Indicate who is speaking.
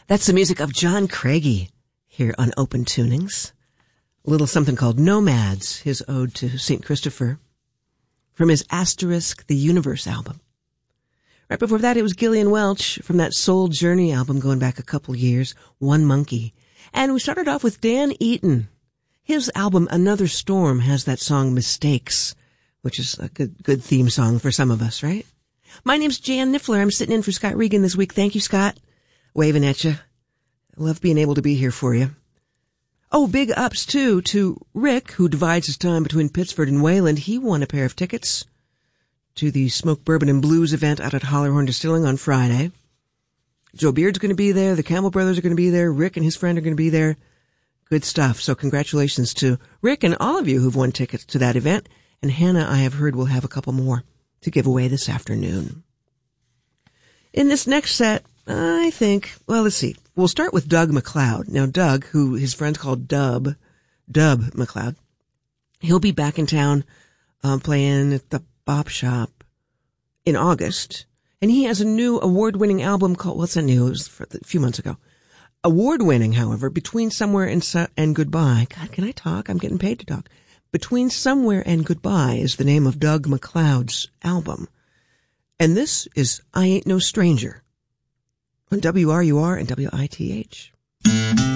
Speaker 1: That's the music of John Craigie here on Open Tunings. A little something called Nomads, his ode to St. Christopher, from his Asterisk the Universe album. Right before that, it was Gillian Welch from that Soul Journey album going back a couple years, One Monkey. And we started off with Dan Eaton. His album, Another Storm, has that song Mistakes, which is a good theme song for some of us, right? My name's Jan Niffler. I'm sitting in for Scott Regan this week. Thank you, Scott. Waving at you. I love being able to be here for you. Oh, big ups, too, to Rick, who divides his time between Pittsford and Wayland. He won a pair of tickets to the Smoke Bourbon and Blues event out at Hollyhorn Distilling on Friday. Joe Beard's going to be there. The Campbell brothers are going to be there. Rick and his friend are going to be there. Good stuff. So congratulations to Rick and all of you who've won tickets to that event. And Hannah, I have heard, will have a couple more to give away this afternoon. In this next set, I think, well, let's see. We'll start with Doug MacLeod. Now, Doug, who his friends call Dub MacLeod, he'll be back in town playing at the Bop Shop in August. And he has a new award-winning album called, what's that new? It was a few months ago. Award-winning, however, Between Somewhere and Goodbye. God, can I talk? I'm getting paid to talk. Between Somewhere and Goodbye is the name of Doug MacLeod's album. And this is I Ain't No Stranger on WRUR and WITH.